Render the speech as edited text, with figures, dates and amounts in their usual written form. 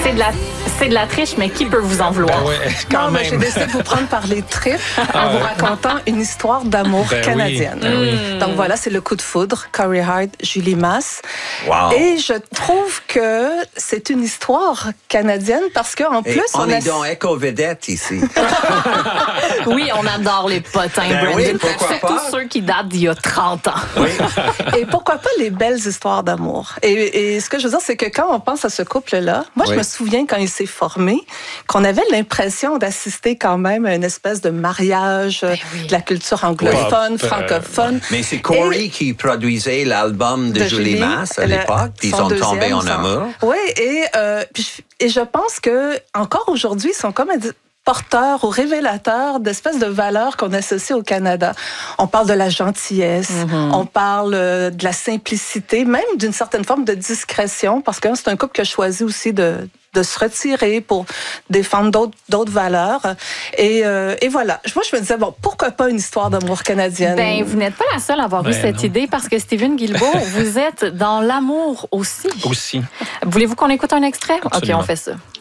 C'est de la triche, mais qui peut vous en vouloir? Ben ouais, quand Non, mais j'ai même. décidé de vous prendre par les tripes en vous racontant une histoire d'amour canadienne. Oui. Donc voilà, c'est le coup de foudre, Corey Hart, Julie Masse. Wow. Et je trouve que c'est une histoire canadienne parce qu'en Et plus, on est dans éco-vedette ici. Oui, on adore les potins, Ben Brandon. oui, pourquoi Surtout pas? ceux qui datent d'il y a 30 ans. Oui. Et pourquoi pas les belles histoires d'amour? Et ce que je veux dire, c'est que quand on pense à ce couple-là, moi, je Oui. me souviens quand il s'est formé, qu'on avait l'impression d'assister quand même à une espèce de mariage de la culture anglophone, Oui. francophone. Mais c'est Corey qui produisait l'album de Julie Masse à l'époque, puis ils son sont tombés deuxième, en amour. Oui, et je pense que encore aujourd'hui, ils sont comme porteurs ou révélateurs d'espèces de valeurs qu'on associe au Canada. On parle de la gentillesse, on parle de la simplicité, même d'une certaine forme de discrétion, parce que c'est un couple qui a choisi aussi de se retirer pour défendre d'autres valeurs. Et voilà. Moi, je me disais, bon, pourquoi pas une histoire d'amour canadienne? Ben, vous n'êtes pas la seule à avoir eu cette idée parce que Steven Guilbeault, vous êtes dans l'amour aussi. Aussi. Voulez-vous qu'on écoute un extrait? Absolument. OK, on fait ça.